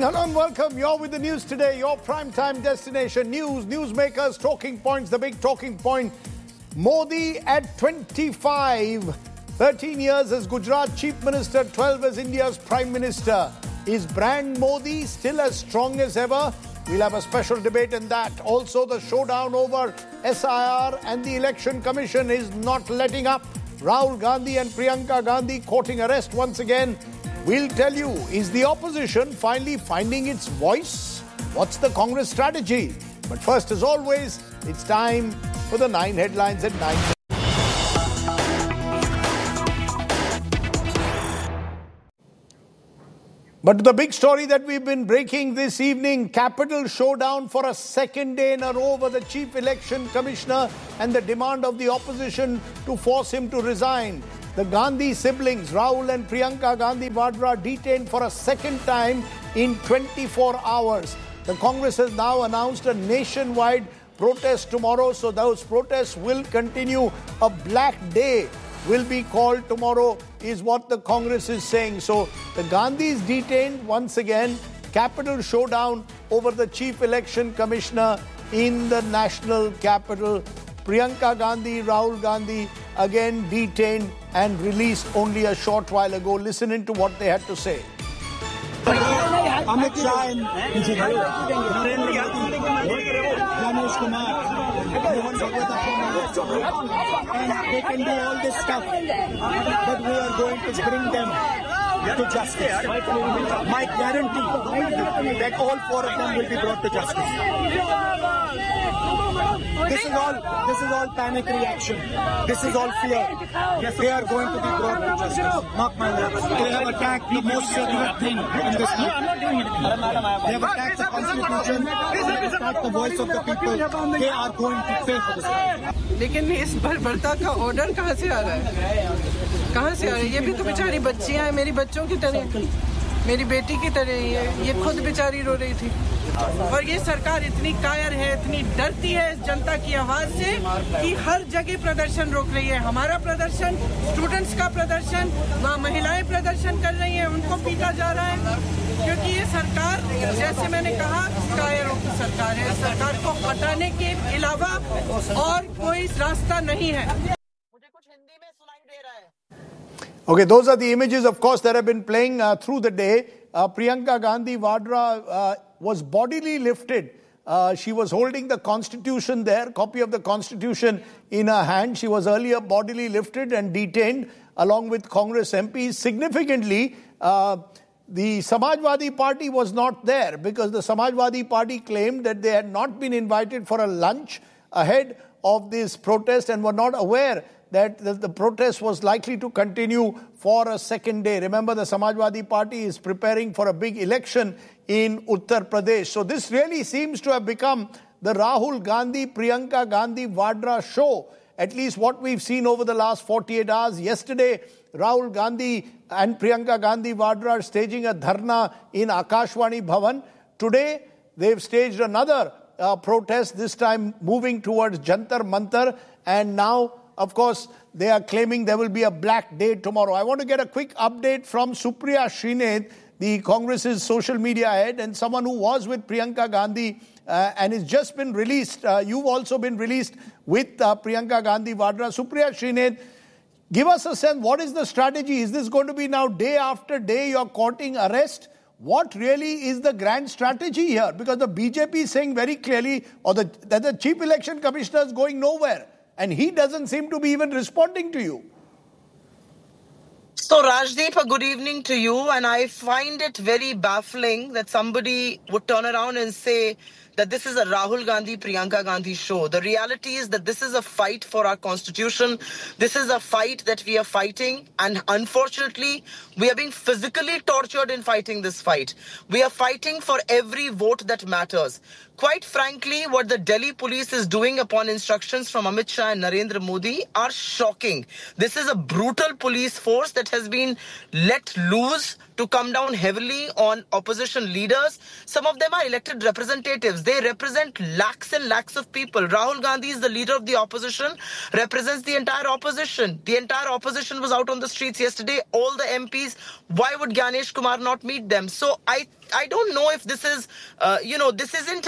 Hello and welcome. You're with the news today, your primetime destination. News, newsmakers, talking points, the big talking point. Modi at 25, 13 years as Gujarat Chief Minister, 12 as India's Prime Minister. Is brand Modi still as strong as ever? We'll have a special debate in that. Also, the showdown over SIR and the Election Commission is not letting up. Rahul Gandhi and Priyanka Gandhi courting arrest once again. We'll tell you, is the opposition finally finding its voice? What's the Congress strategy? But first, as always, it's time for the 9 headlines at 9. But the big story that we've been breaking this evening, capital showdown for a second day in a row over the Chief Election Commissioner and the demand of the opposition to force him to resign. The Gandhi siblings, Rahul and Priyanka Gandhi Vadra, detained for a second time in 24 hours. The Congress has now announced a nationwide protest tomorrow, so those protests will continue. A black day will be called tomorrow, is what the Congress is saying. So the Gandhis detained once again. Capital showdown over the Chief Election Commissioner in the national capital. Priyanka Gandhi, Rahul Gandhi, again detained and released only a short while ago. Listen into what they had to say. Amit Shah and Ramesh Kumar, and they can do all this stuff, but we are going to bring them to justice. My guarantee that all 4 of them will be brought to justice. This is all panic reaction. This is all fear. They are going to be brought to justice. Mark my words. They have attacked the most sacred thing in this country. They have attacked the Constitution. They have attacked the voice of the people. They are going to pay for this. लेकिन इस बर्बरता का order कहाँ से आ रहा है? कहाँ से आ रहा है? ये भी तो बेचारी बच्चियाँ हैं, मेरी बच्चों की तरह, मेरी बेटी की तरह ही है. ये खुद बेचारी रो रही थी. और ये सरकार इतनी कायर है, इतनी डरती है इस जनता की आवाज से कि हर जगह प्रदर्शन रोक रही है. हमारा प्रदर्शन, स्टूडेंट्स का प्रदर्शन, वहाँ महिलाएं प्रदर्शन कर रही हैं, उनको पीटा जा रहा है. क्योंकि ये सरकार, जैसे मैंने कहा, कायरों की सरकार है. सरकार को हटाने के अलावा और कोई रास्ता नहीं है. मुझे कुछ हिंदी में सुनाई दे रहा है. Okay, those are the images, of course, that have been playing through the day. Priyanka Gandhi Vadra was bodily lifted. She was holding the Constitution there, copy of the Constitution in her hand. She was earlier bodily lifted and detained along with Congress MPs. Significantly, the Samajwadi Party was not there because the Samajwadi Party claimed that they had not been invited for a lunch ahead of this protest and were not aware that the protest was likely to continue for a second day. Remember, the Samajwadi Party is preparing for a big election in Uttar Pradesh. So this really seems to have become the Rahul Gandhi, Priyanka Gandhi Vadra show. At least what we've seen over the last 48 hours. Yesterday, Rahul Gandhi and Priyanka Gandhi Vadra are staging a dharna in Akashvani Bhavan. Today, they've staged another protest, this time moving towards Jantar Mantar. And now, of course, they are claiming there will be a black day tomorrow. I want to get a quick update from Supriya Srinath, the Congress's social media head and someone who was with Priyanka Gandhi and has just been released. You've also been released with Priyanka Gandhi Vadra. Supriya Srinath, give us a sense, what is the strategy? Is this going to be now day after day you're courting arrest? What really is the grand strategy here? Because the BJP is saying very clearly that the Chief Election Commissioner is going nowhere. And he doesn't seem to be even responding to you. So Rajdeep, a good evening to you. And I find it very baffling that somebody would turn around and say that this is a Rahul Gandhi, Priyanka Gandhi show. The reality is that this is a fight for our constitution. This is a fight that we are fighting. And unfortunately, we are being physically tortured in fighting this fight. We are fighting for every vote that matters. Quite frankly, what the Delhi police is doing upon instructions from Amit Shah and Narendra Modi are shocking. This is a brutal police force that has been let loose to come down heavily on opposition leaders. Some of them are elected representatives. They represent lakhs and lakhs of people. Rahul Gandhi is the leader of the opposition, represents the entire opposition. The entire opposition was out on the streets yesterday. All the MPs. Why would Gyanesh Kumar not meet them? So I don't know if this is, this isn't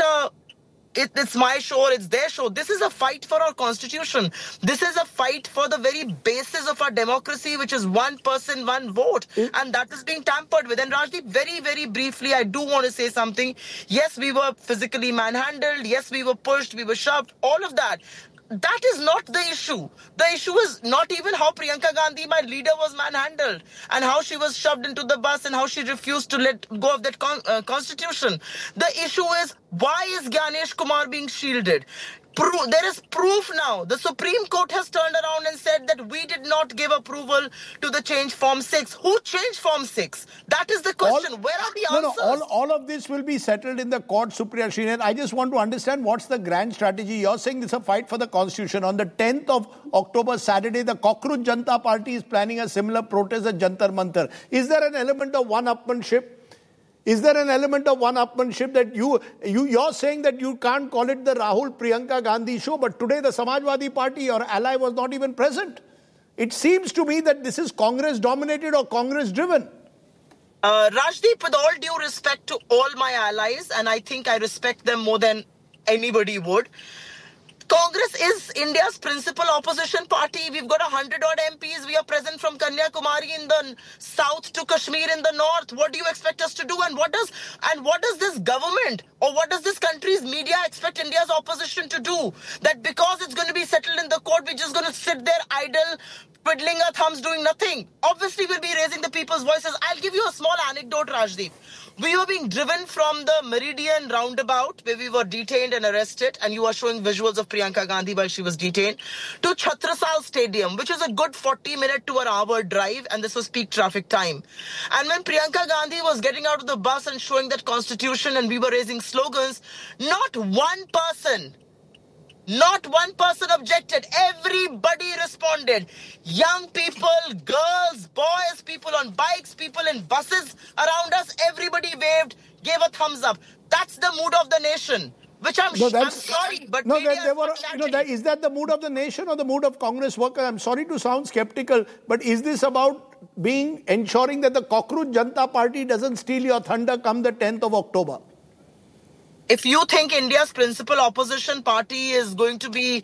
it's my show or it's their show. This is a fight for our constitution. This is a fight for the very basis of our democracy, which is one person, one vote. And that is being tampered with. And Rajdeep, very, very briefly, I do want to say something. Yes, we were physically manhandled. Yes, we were pushed. We were shoved. All of that. That is not the issue. The issue is not even how Priyanka Gandhi, my leader, was manhandled and how she was shoved into the bus and how she refused to let go of that constitution. The issue is, why is Gyanesh Kumar being shielded? There is proof now. The Supreme Court has turned around and said that we did not give approval to the change Form 6. Who changed Form 6? That is the question. Where are the answers? All of this will be settled in the court, Supriya Srinath. I just want to understand what's the grand strategy. You're saying this is a fight for the constitution. On the 10th of October, Saturday, the Cockroach Janata Party is planning a similar protest at Jantar Mantar. Is there an element of one-upmanship? Is there an element of one-upmanship that you're saying that you can't call it the Rahul Priyanka Gandhi show, but today the Samajwadi Party, your ally, was not even present? It seems to me that this is Congress-dominated or Congress-driven. Rajdeep, with all due respect to all my allies, and I think I respect them more than anybody would, Congress is India's principal opposition party. We've got 100-odd MPs. We are present from Kanyakumari in the south to Kashmir in the north. What do you expect us to do? And what does this government or what does this country's media expect India's opposition to do? That because it's going to be settled in the court, we're just going to sit there idle, twiddling our thumbs, doing nothing. Obviously, we'll be raising the people's voices. I'll give you a small anecdote, Rajdeep. We were being driven from the Meridian roundabout where we were detained and arrested, and you are showing visuals of Priyanka Gandhi while she was detained, to Chhatrasal Stadium, which is a good 40-minute to an hour drive, and this was peak traffic time. And when Priyanka Gandhi was getting out of the bus and showing that constitution and we were raising slogans, not one person objected. Everybody responded. Young people, girls, boys, people on bikes, people in buses around us, everybody waved, gave a thumbs up. That's the mood of the nation. Which I'm sorry, but is that the mood of the nation or the mood of Congress workers? I'm sorry to sound skeptical, but is this about ensuring that the Cockroach Janata Party doesn't steal your thunder come the 10th of October? If you think India's principal opposition party is going to be,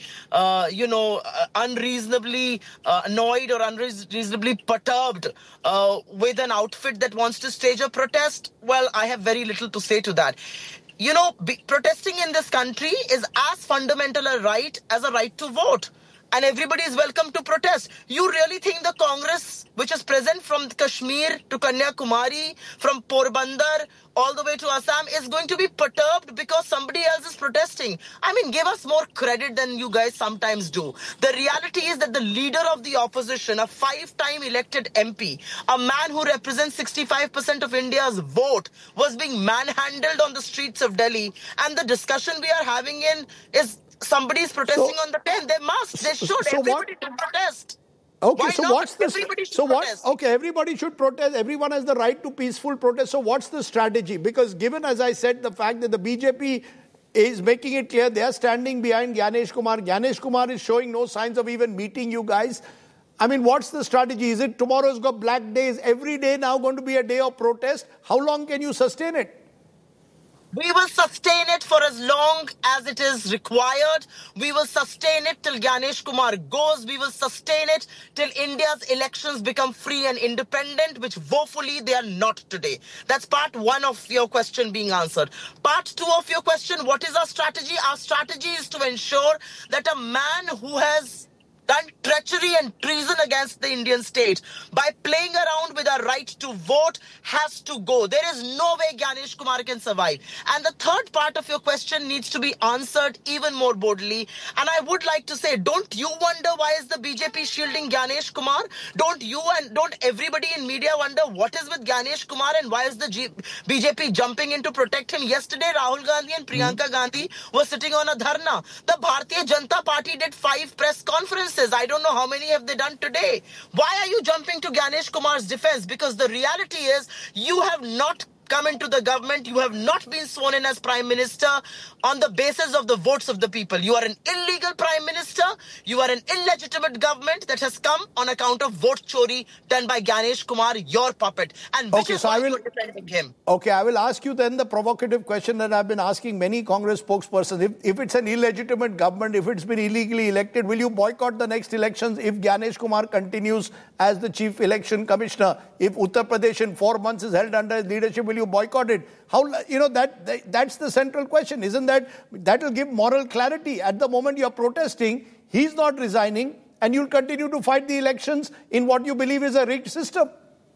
unreasonably annoyed or unreasonably perturbed with an outfit that wants to stage a protest, well, I have very little to say to that. Protesting in this country is as fundamental a right as a right to vote. And everybody is welcome to protest. You really think the Congress, which is present from Kashmir to Kanyakumari, from Porbandar all the way to Assam, is going to be perturbed because somebody else is protesting? I mean, give us more credit than you guys sometimes do. The reality is that the leader of the opposition, a 5-time elected MP, a man who represents 65% of India's vote, was being manhandled on the streets of Delhi. And the discussion we are having is somebody is protesting on the 10th. They should. Everybody should protest. Okay, Why so not? what's this? Everybody should protest. Okay, everybody should protest. Everyone has the right to peaceful protest. So what's the strategy? Because given, as I said, the fact that the BJP is making it clear they are standing behind Gyanesh Kumar. Gyanesh Kumar is showing no signs of even meeting you guys. I mean, what's the strategy? Is it tomorrow's got black days? Every day now going to be a day of protest? How long can you sustain it? We will sustain it for as long as it is required. We will sustain it till Gyanesh Kumar goes. We will sustain it till India's elections become free and independent, which woefully they are not today. That's part one of your question being answered. Part two of your question, what is our strategy? Our strategy is to ensure that a man who has done treachery and treason against the Indian state by playing around with our right to vote has to go. There is no way Gyanesh Kumar can survive. And the third part of your question needs to be answered even more boldly. And I would like to say, don't you wonder why is the BJP shielding Gyanesh Kumar? Don't you and don't everybody in media wonder what is with Gyanesh Kumar and why is the BJP jumping in to protect him? Yesterday, Rahul Gandhi and Priyanka Gandhi were sitting on a dharna. The Bharatiya Janata Party did 5 press conferences. cases. I don't know how many have they done today. Why are you jumping to Ganesh Kumar's defense? Because the reality is you have not come into the government. You have not been sworn in as Prime Minister on the basis of the votes of the people. You are an illegal Prime Minister. You are an illegitimate government that has come on account of vote chori done by Ganesh Kumar, your puppet. And which is why you're defending him. Okay, I will ask you then the provocative question that I've been asking many Congress spokespersons. If it's an illegitimate government, if it's been illegally elected, will you boycott the next elections if Ganesh Kumar continues as the Chief Election Commissioner? If Uttar Pradesh in 4 months is held under his leadership, will you boycott it? How, that's the central question, isn't that? That will give moral clarity. At the moment you're protesting, he's not resigning, and you'll continue to fight the elections in what you believe is a rigged system.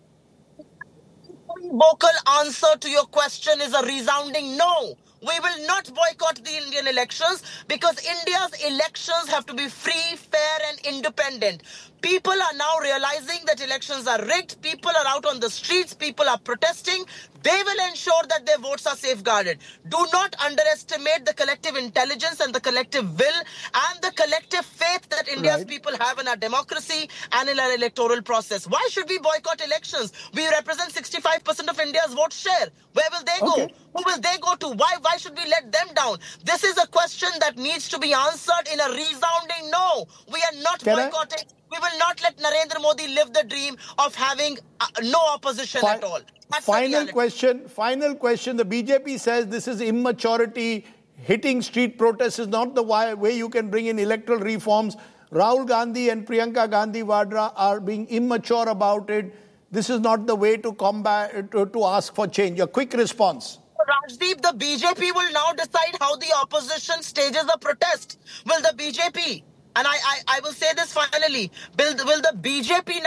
Vocal answer to your question is a resounding no. We will not boycott the Indian elections because India's elections have to be free, fair and independent. People are now realizing that elections are rigged. People are out on the streets. People are protesting. They will ensure that their votes are safeguarded. Do not underestimate the collective intelligence and the collective will and the collective faith that India's people have in our democracy and in our electoral process. Why should we boycott elections? We represent 65% of India's vote share. Where will they go? Who will they go to? Why should we let them down? This is a question that needs to be answered in a resounding no. We are not boycotting. We will not let Narendra Modi live the dream of having no opposition at all. That's final question. The BJP says this is immaturity. Hitting street protests is not the way you can bring in electoral reforms. Rahul Gandhi and Priyanka Gandhi Vadra are being immature about it. This is not the way to combat, to ask for change. A quick response. Rajdeep, the BJP will now decide how the opposition stages a protest. Will the BJP, and I will say this finally, will the BJP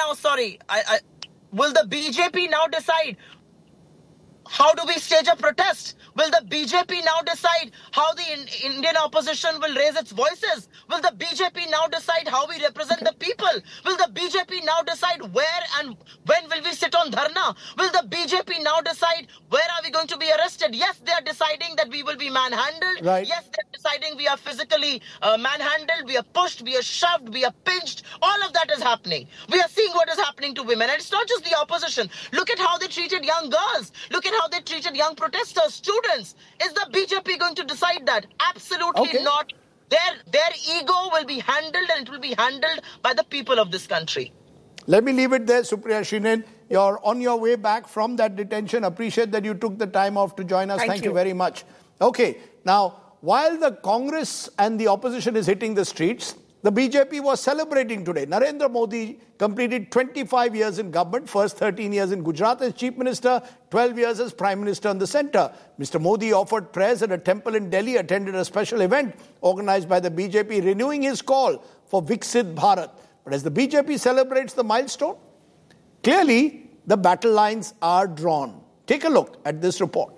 now decide how do we stage a protest? Will the BJP now decide how the Indian opposition will raise its voices? Will the BJP now decide how we represent the people? Will the BJP now decide where and when will we sit on dharna? Will the BJP now decide where are we going to be arrested? Yes, they are deciding that we will be manhandled. Right. Yes, they are deciding we are physically manhandled, we are pushed, we are shoved, we are pinched. All of that is happening. We are seeing what is happening to women. And it's not just the opposition. Look at how they treated young girls. Look at how they treated young protesters, students. Is the BJP going to decide that? Absolutely not. Their ego will be handled, and it will be handled by the people of this country. Let me leave it there, Supriya Srinen. You're on your way back from that detention. Appreciate that you took the time off to join us. Thank you very much. Okay, now, while the Congress and the opposition is hitting the streets, the BJP was celebrating today. Narendra Modi completed 25 years in government, first 13 years in Gujarat as Chief Minister, 12 years as Prime Minister in the centre. Mr. Modi offered prayers at a temple in Delhi, attended a special event organised by the BJP, renewing his call for Viksit Bharat. But as the BJP celebrates the milestone, clearly the battle lines are drawn. Take a look at this report.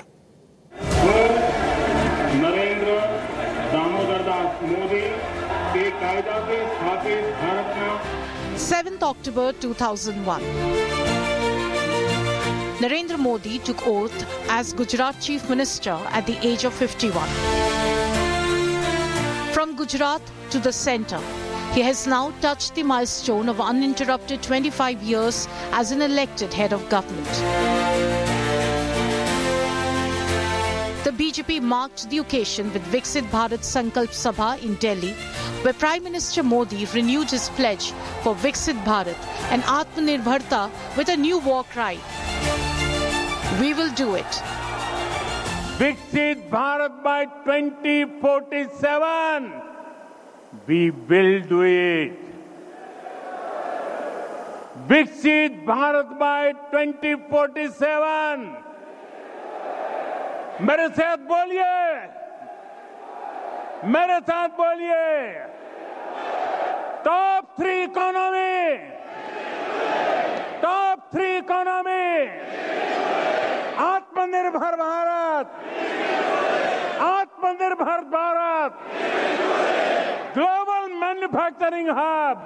7th October 2001. Narendra Modi took oath as Gujarat Chief Minister at the age of 51. From Gujarat to the centre, he has now touched the milestone of uninterrupted 25 years as an elected head of government. The BJP marked the occasion with Viksit Bharat Sankalp Sabha in Delhi, where Prime Minister Modi renewed his pledge for Viksit Bharat and Atmanirbharta with a new war cry. We will do it. Viksit Bharat by 2047. We will do it. Viksit Bharat by 2047. मेरे साथ बोलिए top 3 economy आत्मनिर्भर Bharat global manufacturing hub.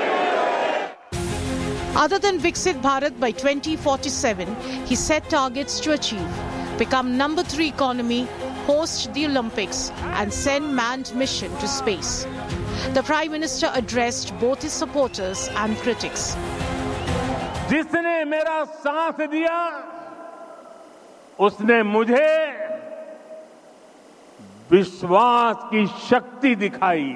Other than Viksit Bharat by 2047, he set targets to achieve: become number 3 economy, host the Olympics, and send manned mission to space. The Prime Minister addressed both his supporters and critics. जिसने मेरा साथ दिया उसने मुझे विश्वास की शक्ति दिखाई,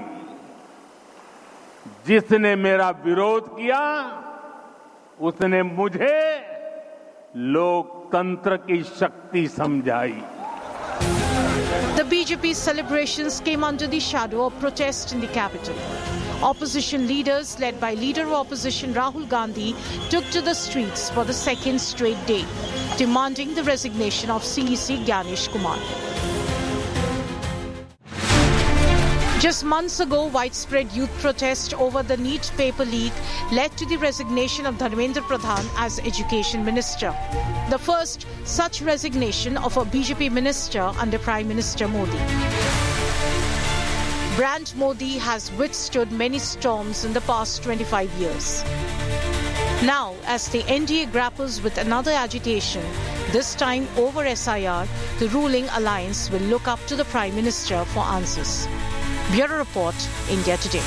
जिसने मेरा विरोध किया उसने मुझे लोकतंत्र की शक्ति समझाई. The BJP celebrations came under the shadow of protest in the capital. Opposition leaders, led by Leader of Opposition Rahul Gandhi, took to the streets for the second straight day, demanding the resignation of CEC Gyanesh Kumar. Just months ago, widespread youth protest over the NEET paper leak led to the resignation of Dharmendra Pradhan as Education Minister. The first such resignation of a BJP minister under Prime Minister Modi. Brand Modi has withstood many storms in the past 25 years. Now, as the NDA grapples with another agitation, this time over SIR, the ruling alliance will look up to the Prime Minister for answers. Bureau Report, India Today.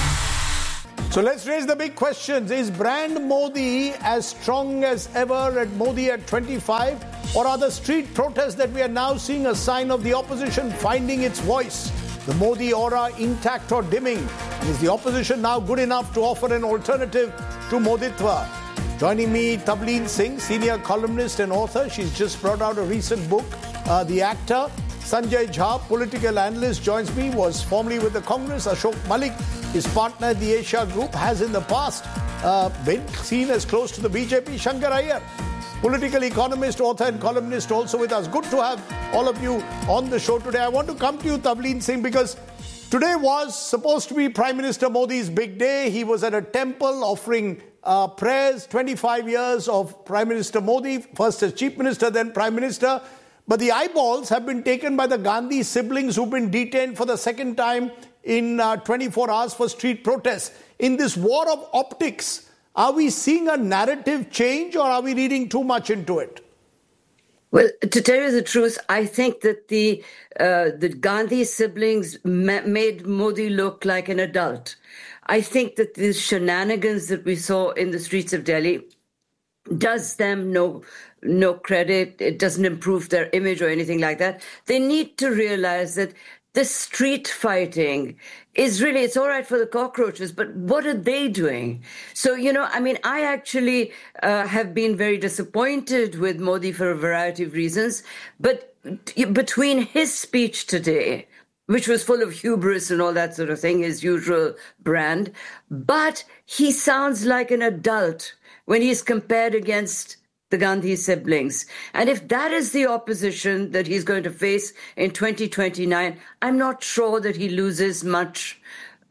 So let's raise the big questions. Is Brand Modi as strong as ever at Modi at 25? Or are the street protests that we are now seeing a sign of the opposition finding its voice? The Modi aura intact or dimming? And is the opposition now good enough to offer an alternative to Moditwa? Joining me, Tavleen Singh, senior columnist and author. She's just brought out a recent book, The Actor. Sanjay Jha, political analyst, joins me, was formerly with the Congress. Ashok Malik, his partner at the Asia Group, has in the past been seen as close to the BJP. Shankar Iyer, political economist, author and columnist, also with us. Good to have all of you on the show today. I want to come to you, Tavleen Singh, because today was supposed to be Prime Minister Modi's big day. He was at a temple offering prayers, 25 years of Prime Minister Modi, first as Chief Minister, then Prime Minister. But the eyeballs have been taken by the Gandhi siblings who've been detained for the second time in 24 hours for street protests. In this war of optics, are we seeing a narrative change or are we reading too much into it? Well, to tell you the truth, I think that the Gandhi siblings made Modi look like an adult. I think that the shenanigans that we saw in the streets of Delhi does them no credit. It doesn't improve their image or anything like that. They need to realize that this street fighting is really, it's all right for the cockroaches, but what are they doing? So, I actually have been very disappointed with Modi for a variety of reasons, but between his speech today, which was full of hubris and all that sort of thing, his usual brand, but he sounds like an adult when he's compared against the Gandhi siblings. And if that is the opposition that he's going to face in 2029, I'm not sure that he loses much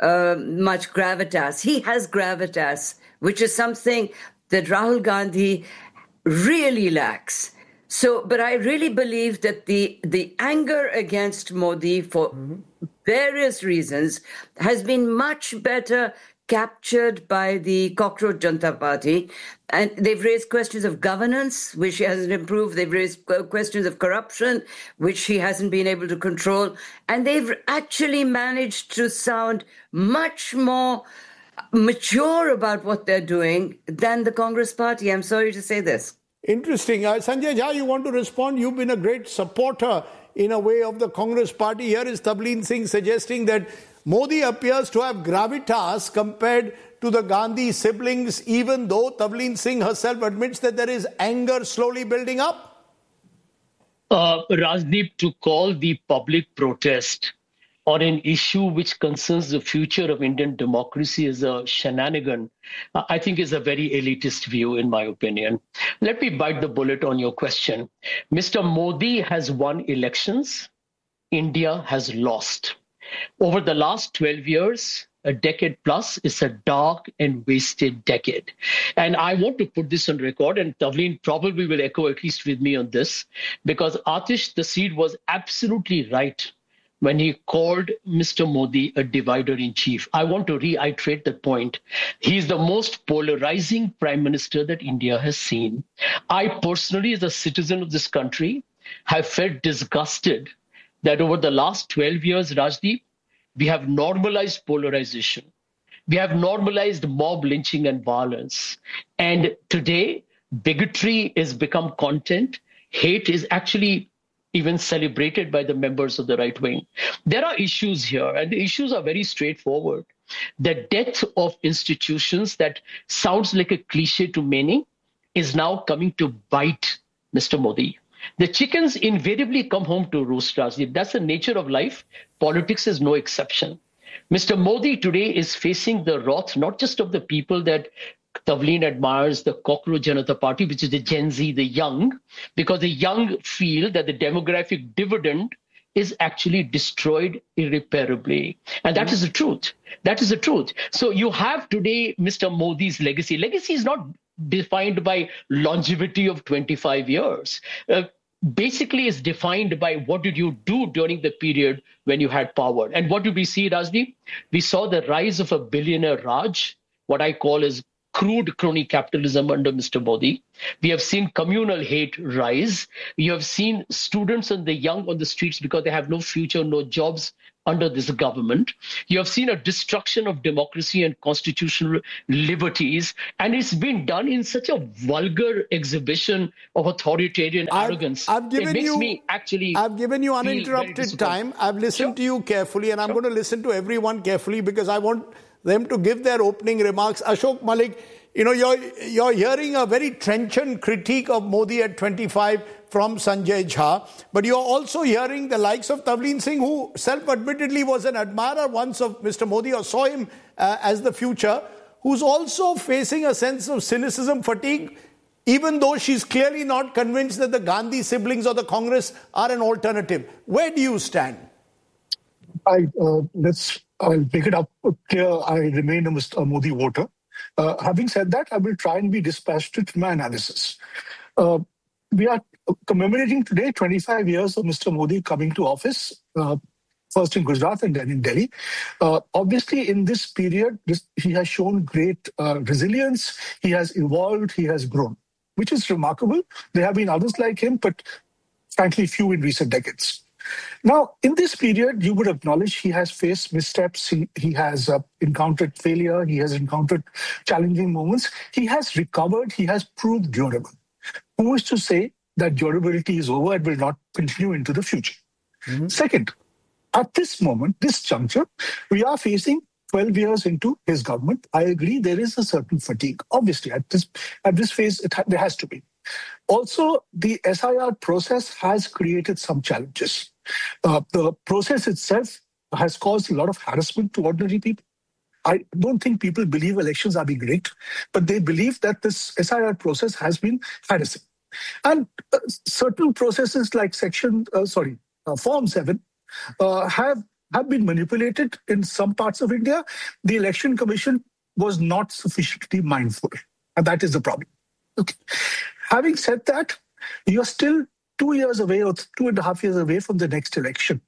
gravitas. He has gravitas, which is something that Rahul Gandhi really lacks. So, but I really believe that the anger against Modi for various reasons has been much better captured by the Cockroach Janata Party. And they've raised questions of governance, which hasn't improved. They've raised questions of corruption, which he hasn't been able to control. And they've actually managed to sound much more mature about what they're doing than the Congress Party. I'm sorry to say this. Interesting. Sanjay Jha, you want to respond? You've been a great supporter, in a way, of the Congress Party. Here is Tavleen Singh suggesting that Modi appears to have gravitas compared to the Gandhi siblings, even though Tavleen Singh herself admits that there is anger slowly building up. Rajdeep, to call the public protest on an issue which concerns the future of Indian democracy as a shenanigan, I think is a very elitist view, in my opinion. Let me bite the bullet on your question. Mr. Modi has won elections. India has lost. Over the last 12 years, a decade plus, is a dark and wasted decade. And I want to put this on record, and Tavleen probably will echo at least with me on this, because Atish Taseed was absolutely right when he called Mr. Modi a divider-in-chief. I want to reiterate that point. He is the most polarizing prime minister that India has seen. I personally, as a citizen of this country, have felt disgusted that over the last 12 years, Rajdeep, we have normalized polarization. We have normalized mob lynching and violence. And today, bigotry has become content. Hate is actually even celebrated by the members of the right wing. There are issues here, and the issues are very straightforward. The death of institutions that sounds like a cliche to many is now coming to bite Mr. Modi. The chickens invariably come home to roost, Rajdeep. That's the nature of life. Politics is no exception. Mr. Modi today is facing the wrath not just of the people that Tavleen admires, the Cockroach Janata Party, which is the Gen Z, the young, because the young feel that the demographic dividend is actually destroyed irreparably. And that is the truth. That is the truth. So you have today Mr. Modi's legacy. Legacy is not defined by longevity of 25 years. Basically, it's defined by what did you do during the period when you had power. And what did we see, Rajdeep? We saw the rise of a billionaire Raj, what I call as crude crony capitalism under Mr. Modi. We have seen communal hate rise. You have seen students and the young on the streets because they have no future, no jobs under this government. You have seen a destruction of democracy and constitutional liberties, and it's been done in such a vulgar exhibition of authoritarian arrogance. I've given you uninterrupted time. I've listened to you carefully, and I'm going to listen to everyone carefully because I want them to give their opening remarks. Ashok Malik, you're hearing a very trenchant critique of Modi at 25 from Sanjay Jha, but you're also hearing the likes of Tavleen Singh, who self-admittedly was an admirer once of Mr. Modi or saw him as the future, who's also facing a sense of cynicism fatigue, even though she's clearly not convinced that the Gandhi siblings or the Congress are an alternative. Where do you stand? I'll pick it up clear. I remain a Mr. Modi voter. Having said that, I will try and be dispassionate in my analysis. We are commemorating today 25 years of Mr. Modi coming to office, first in Gujarat and then in Delhi. Obviously, in this period, he has shown great resilience. He has evolved. He has grown, which is remarkable. There have been others like him, but frankly, few in recent decades. Now, in this period, you would acknowledge he has faced missteps. He has encountered failure. He has encountered challenging moments. He has recovered. He has proved durable. Who is to say that durability is over and will not continue into the future? Mm-hmm. Second, at this moment, this juncture, we are facing 12 years into his government. I agree there is a certain fatigue. Obviously, at this phase, there has to be. Also, the SIR process has created some challenges. The process itself has caused a lot of harassment to ordinary people. I don't think people believe elections are being rigged, but they believe that this SIR process has been harassing. And certain processes like Form 7 have been manipulated in some parts of India. The Election Commission was not sufficiently mindful, and that is the problem. Okay. Having said that, you're still 2 years away or 2.5 years away from the next election.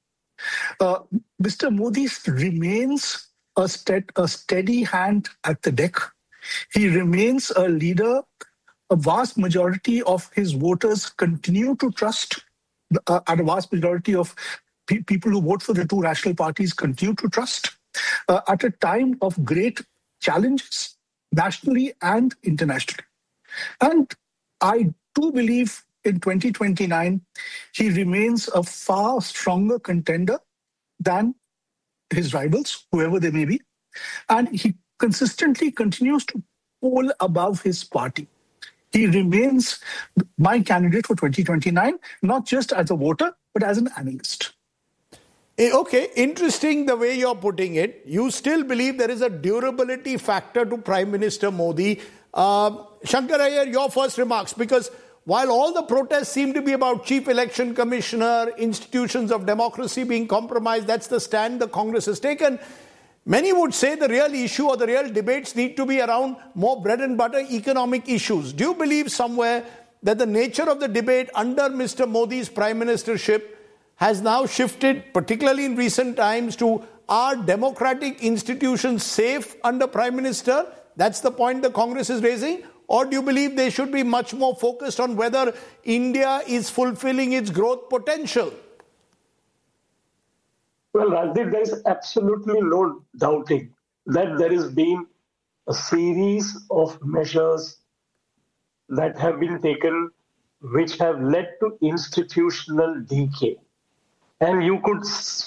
Mr. Modi remains a steady hand at the deck. He remains a leader. A vast majority of his voters continue to trust, and a vast majority of people who vote for the two national parties continue to trust at a time of great challenges nationally and internationally. And I do believe in 2029, he remains a far stronger contender than his rivals, whoever they may be. And he consistently continues to poll above his party. He remains my candidate for 2029, not just as a voter, but as an analyst. Okay, interesting the way you're putting it. You still believe there is a durability factor to Prime Minister Modi. Shankar Iyer, your first remarks, because while all the protests seem to be about Chief Election Commissioner, institutions of democracy being compromised, that's the stand the Congress has taken. Many would say the real issue or the real debates need to be around more bread and butter economic issues. Do you believe somewhere that the nature of the debate under Mr. Modi's prime ministership has now shifted, particularly in recent times, to are democratic institutions safe under Prime Minister? That's the point the Congress is raising? Or do you believe they should be much more focused on whether India is fulfilling its growth potential? Well, Rajdeep, there is absolutely no doubting that there has been a series of measures that have been taken which have led to institutional decay. And you could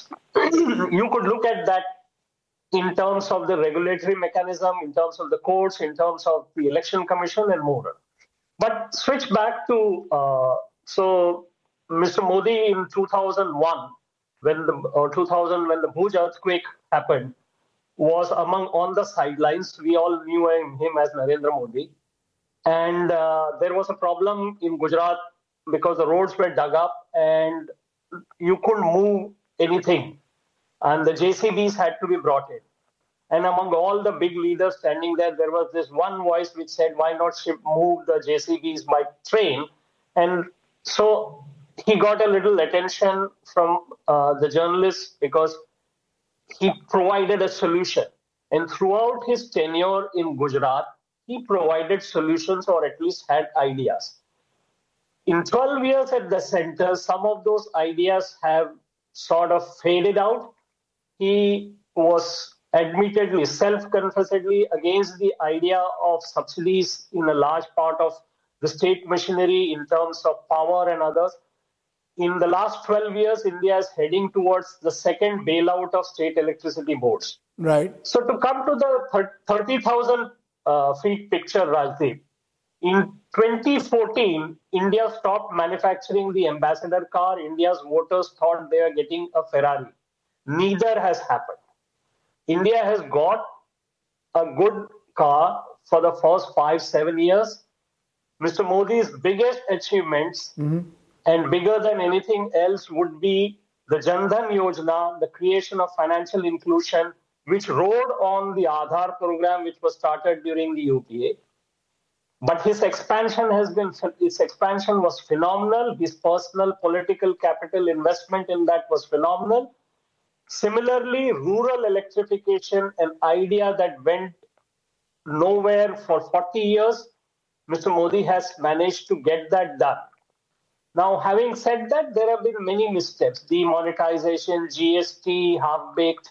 look at that in terms of the regulatory mechanism, in terms of the courts, in terms of the election commission and more. But switch back to, so Mr. Modi in 2001, when the Bhuj earthquake happened, was on the sidelines. We all knew him as Narendra Modi. And there was a problem in Gujarat because the roads were dug up and you couldn't move anything. And the JCBs had to be brought in. And among all the big leaders standing there, there was this one voice which said, why not move the JCBs by train? And so he got a little attention from the journalists because he provided a solution. And throughout his tenure in Gujarat, he provided solutions or at least had ideas. In 12 years at the center, some of those ideas have sort of faded out. He was admittedly, self-confessedly against the idea of subsidies in a large part of the state machinery in terms of power and others. In the last 12 years, India is heading towards the second bailout of state electricity boards. Right. So to come to the 30,000 feet picture, Rajdeep, in 2014, India stopped manufacturing the Ambassador car. India's voters thought they were getting a Ferrari. Neither has happened. India has got a good car for the first 5-7 years. Mr. Modi's biggest achievements and bigger than anything else would be the Jan Dhan Yojana, the creation of financial inclusion, which rode on the Aadhaar program, which was started during the UPA. But his expansion was phenomenal. His personal political capital investment in that was phenomenal. Similarly, rural electrification, an idea that went nowhere for 40 years, Mr. Modi has managed to get that done. Now, having said that, there have been many missteps. Demonetization, GST, half-baked,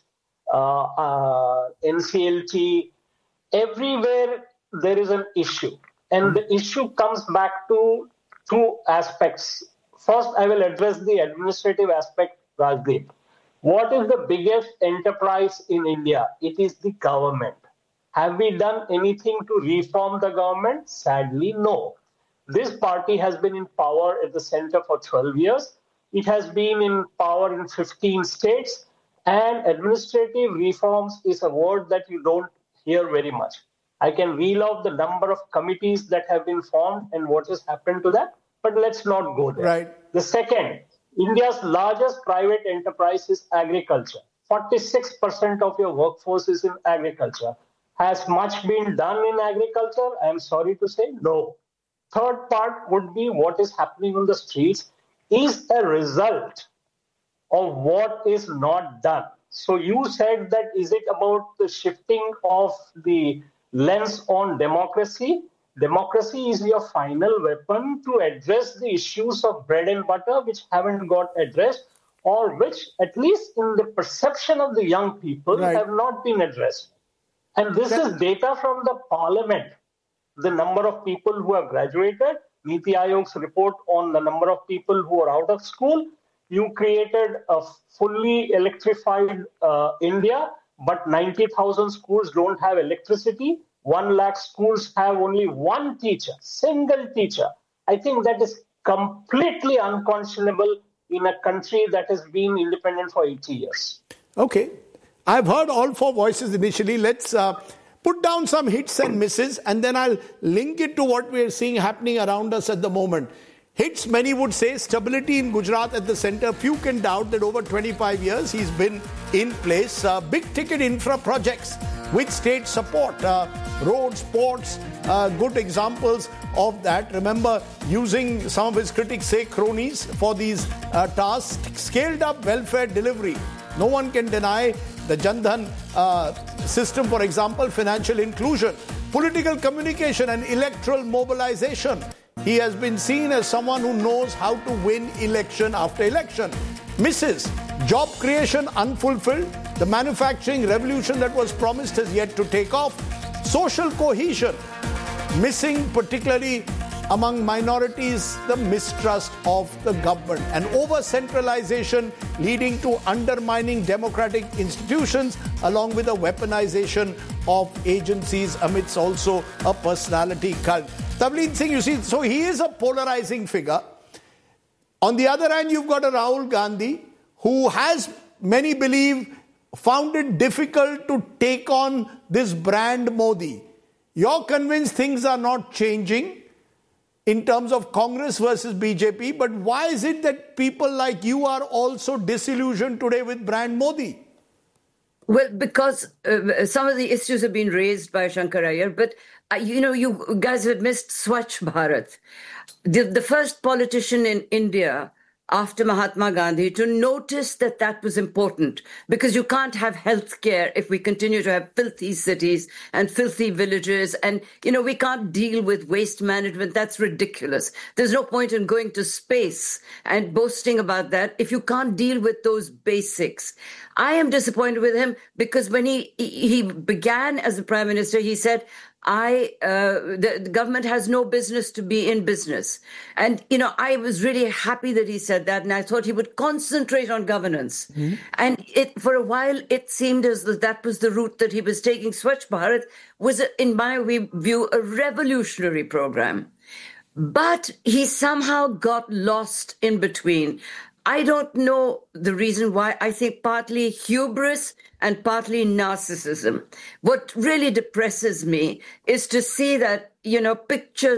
NCLT. Everywhere there is an issue. And the issue comes back to two aspects. First, I will address the administrative aspect, Rajdeep. What is the biggest enterprise in India? It is the government. Have we done anything to reform the government? Sadly, no. This party has been in power at the center for 12 years. It has been in power in 15 states. And administrative reforms is a word that you don't hear very much. I can reel off the number of committees that have been formed and what has happened to that, but let's not go there. Right. The second, India's largest private enterprise is agriculture. 46% of your workforce is in agriculture. Has much been done in agriculture? I am sorry to say no. Third part would be what is happening on the streets is a result of what is not done. So you said that is it about the shifting of the lens on democracy? Democracy is your final weapon to address the issues of bread and butter which haven't got addressed or which, at least in the perception of the young people, have not been addressed. And this is data from the parliament. The number of people who have graduated, Niti Aayog's report on the number of people who are out of school. You created a fully electrified India, but 90,000 schools don't have electricity. 1 lakh schools have only one teacher, single teacher. I think that is completely unconscionable in a country that has been independent for 80 years. Okay. I've heard all four voices initially. Let's put down some hits and misses, and then I'll link it to what we're seeing happening around us at the moment. Hits, many would say, stability in Gujarat at the center. Few can doubt that over 25 years he's been in place. Big-ticket infra projects with state support. Roads, ports, good examples of that. Remember, using some of his critics say cronies for these tasks. Scaled up welfare delivery. No one can deny the Jan Dhan system, for example, financial inclusion, political communication and electoral mobilization. He has been seen as someone who knows how to win election after election. Misses, Job creation unfulfilled. The manufacturing revolution that was promised has yet to take off. Social cohesion missing, particularly among minorities, the mistrust of the government, and over-centralization leading to undermining democratic institutions, along with a weaponization of agencies amidst also a personality cult. Tavleen Singh, you see, so he is a polarizing figure. On the other hand, you've got a Rahul Gandhi who has, many believe, found it difficult to take on this brand Modi. You're convinced things are not changing in terms of Congress versus BJP, but why is it that people like you are also disillusioned today with brand Modi? Well, because some of the issues have been raised by Shankar Iyer, but you guys have missed Swachh Bharat. The first politician in India after Mahatma Gandhi to notice that was important, because you can't have health care if we continue to have filthy cities and filthy villages, and we can't deal with waste management. That's ridiculous. There's no point in going to space and boasting about that if you can't deal with those basics. I am disappointed with him because when he began as the Prime Minister, he said, the government has no business to be in business. And, I was really happy that he said that, and I thought he would concentrate on governance. Mm-hmm. And for a while, it seemed as though that was the route that he was taking. Swachh Bharat was, in my view, a revolutionary program. But he somehow got lost in between. I don't know the reason why. I think partly hubris and partly narcissism. What really depresses me is to see that, pictures